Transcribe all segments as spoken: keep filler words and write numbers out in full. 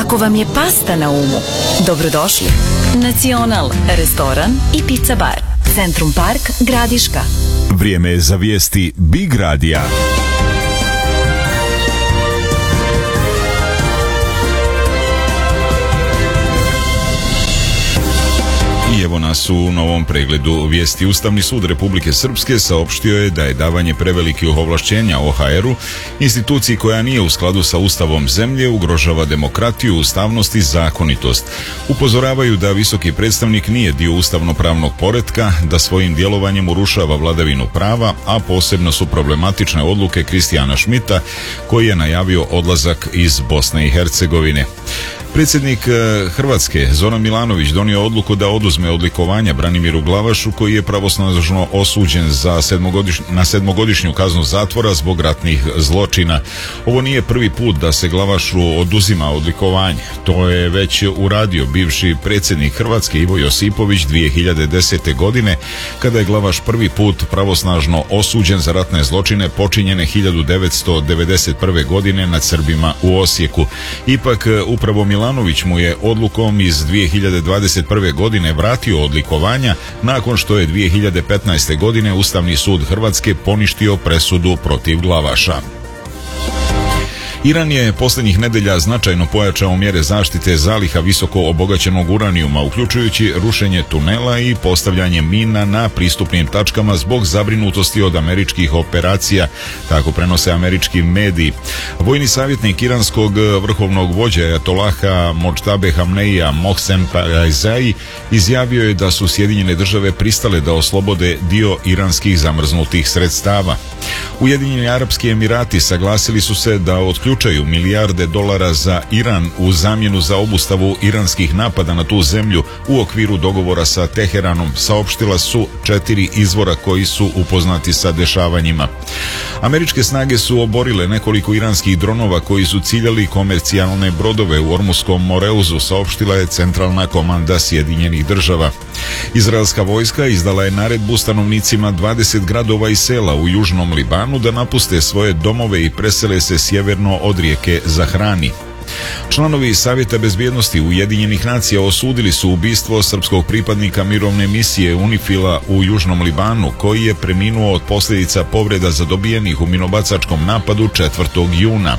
Ako vam je pasta na umu, dobrodošli. Nacional, restoran i pizza bar. Centrum Park, Gradiška. Vrijeme je za vijesti Big Radija. I evo nas u novom pregledu vijesti. Ustavni sud Republike Srpske saopštio je da je davanje prevelikih ovlašćenja O H R-u, instituciji koja nije u skladu sa ustavom zemlje, ugrožava demokratiju, ustavnost i zakonitost. Upozoravaju da visoki predstavnik nije dio ustavno-pravnog poretka, da svojim djelovanjem urušava vladavinu prava, a posebno su problematične odluke Kristijana Šmita, koji je najavio odlazak iz Bosne i Hercegovine. Predsjednik Hrvatske Zoran Milanović donio odluku da oduzme odlikovanja Branimiru Glavašu, koji je pravosnažno osuđen za sedmogodišnju, na sedmogodišnju kaznu zatvora zbog ratnih zločina. Ovo nije prvi put da se Glavašu oduzima odlikovanje. To je već uradio bivši predsjednik Hrvatske Ivo Josipović dvije hiljade desete. godine, kada je Glavaš prvi put pravosnažno osuđen za ratne zločine počinjene hiljadu devetsto devedeset prve. godine nad Srbima u Osijeku. Ipak upravo Milanović mu je odlukom iz dvije hiljade dvadeset prve. godine vratio odlikovanja nakon što je dvije hiljade petnaeste. godine Ustavni sud Hrvatske poništio presudu protiv Glavaša. Iran je posljednjih nedelja značajno pojačao mjere zaštite zaliha visoko obogaćenog uranijuma, uključujući rušenje tunela i postavljanje mina na pristupnim tačkama zbog zabrinutosti od američkih operacija, tako prenose američki mediji. Vojni savjetnik iranskog vrhovnog vođa Ajatolaha Modžtabe Hamneija Mohsen Parajzai izjavio je da su Sjedinjene države pristale da oslobode dio iranskih zamrznutih sredstava. Ujedinjeni Arapski Emirati saglasili su se da otključaju milijarde dolara za Iran u zamjenu za obustavu iranskih napada na tu zemlju u okviru dogovora sa Teheranom, saopštila su četiri izvora koji su upoznati sa dešavanjima. Američke snage su oborile nekoliko iranskih dronova koji su ciljali komercijalne brodove u Ormuskom Moreuzu, saopštila je centralna komanda Sjedinjenih država. Izraelska vojska izdala je naredbu stanovnicima dvadeset gradova i sela u južnom Libanu da napuste svoje domove i presele se sjeverno od rijeke Zahrani. Članovi Savjeta bezbjednosti Ujedinjenih nacija osudili su ubistvo srpskog pripadnika mirovne misije UNIFIL-a u južnom Libanu, koji je preminuo od posljedica povreda zadobijenih u minobacačkom napadu četvrtog juna.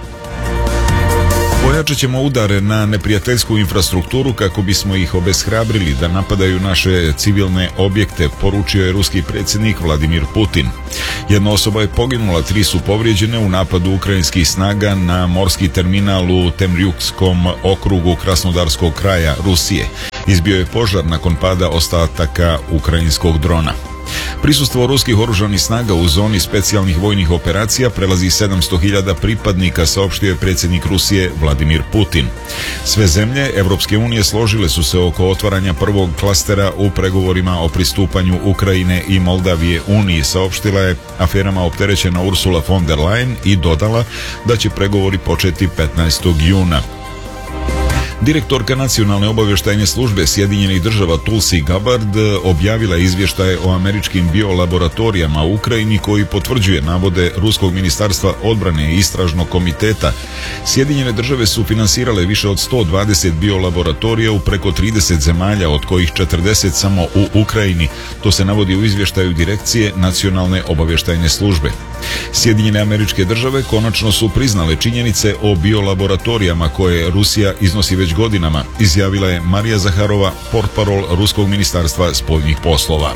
Pojačat ćemo udare na neprijateljsku infrastrukturu kako bismo ih obeshrabrili da napadaju naše civilne objekte, poručio je ruski predsjednik Vladimir Putin. Jedna osoba je poginula, tri su povrijeđene u napadu ukrajinskih snaga na morski terminal u Temrjukskom okrugu Krasnodarskog kraja Rusije. Izbio je požar nakon pada ostataka ukrajinskog drona. Prisustvo ruskih oružanih snaga u zoni specijalnih vojnih operacija prelazi sedamsto hiljada pripadnika, saopštio je predsjednik Rusije Vladimir Putin. Sve zemlje Evropske unije složile su se oko otvaranja prvog klastera u pregovorima o pristupanju Ukrajine i Moldavije Uniji, saopštila je aferama opterećena Ursula von der Leyen i dodala da će pregovori početi petnaestog juna. Direktorka Nacionalne obavještajne službe Sjedinjenih država Tulsi Gabbard objavila izvještaje o američkim biolaboratorijama u Ukrajini koji potvrđuje navode Ruskog ministarstva odbrane i istražnog komiteta. Sjedinjene države su finansirale više od sto dvadeset biolaboratorija u preko trideset zemalja, od kojih četrdeset samo u Ukrajini. To se navodi u izvještaju Direkcije Nacionalne obavještajne službe. Sjedinjene Američke države konačno su priznale činjenice o biolaboratorijama koje Rusija iznosi već godinama, izjavila je Marija Zaharova, portparol Ruskog ministarstva spoljnih poslova.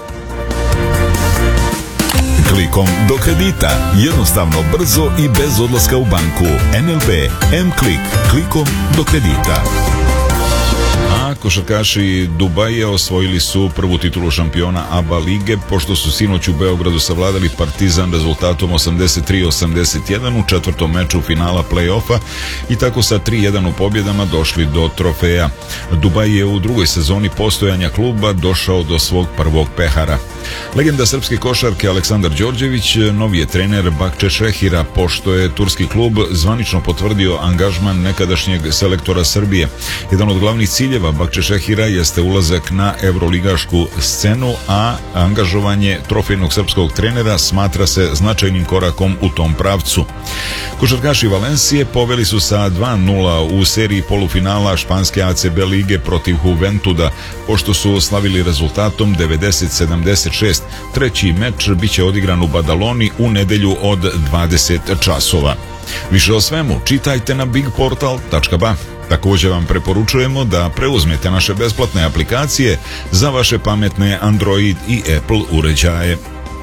Klikom do kredita. Jednostavno, brzo i bez odlaska u banku. N L B M-Klik. Klikom do kredita. A košarkaši Dubaija osvojili su prvu titulu šampiona A B A lige, pošto su sinoć u Beogradu savladali Partizan rezultatom osamdeset tri osamdeset jedan u četvrtom meču finala play-offa i tako sa tri jedan u pobjedama došli do trofeja. Dubaj je u drugoj sezoni postojanja kluba došao do svog prvog pehara. Legenda srpske košarke Aleksandar Đorđević novi je trener Bakčešehira, pošto je turski klub zvanično potvrdio angažman nekadašnjeg selektora Srbije. Jedan od glavnih ciljeva Bakčešehira jeste ulazak na evroligašku scenu, a angažovanje trofejnog srpskog trenera smatra se značajnim korakom u tom pravcu. Košarkaši Valencije poveli su sa dva nula u seriji polufinala španske A C B lige protiv Juventuda, pošto su slavili rezultatom devedeset sedamdeset šest. Treći meč biće odigran u Badaloni u nedelju od dvadeset časova. Više o svemu čitajte na big portal tačka ba. Također vam preporučujemo da preuzmete naše besplatne aplikacije za vaše pametne Android i Apple uređaje.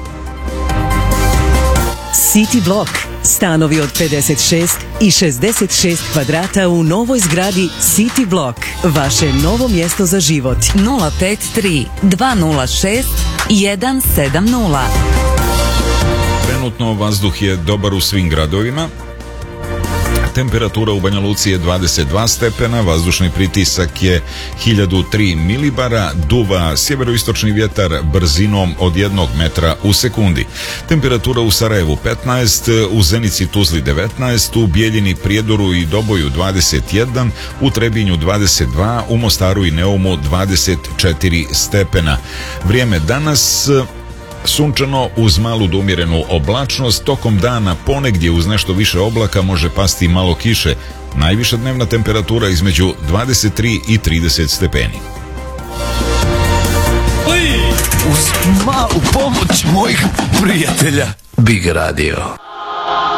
City Block. Stanovi od pedeset šest i šezdeset šest kvadrata u novoj zgradi City Block. Vaše novo mjesto za život. nula pet tri dva nula šest jedan sedam nula. Trenutno vazduh je dobar u svim gradovima. Temperatura u Banja Luci je dvadeset dva stepena, vazdušni pritisak je hiljadu tri milibara, duva sjeveroistočni vjetar brzinom od jednog metra u sekundi. Temperatura u Sarajevu petnaest, u Zenici, Tuzli devetnaest, u Bijeljini, Prijedoru i Doboju dvadeset jedan, u Trebinju dvadeset dva, u Mostaru i Neumu dvadeset četiri stepena. Vrijeme danas sunčano uz malu do umjerenu oblačnost, tokom dana ponegdje uz nešto više oblaka može pasti malo kiše. Najviša dnevna temperatura između dvadeset tri i trideset stepeni. Uz malu pomoć mojih prijatelja Big Radio.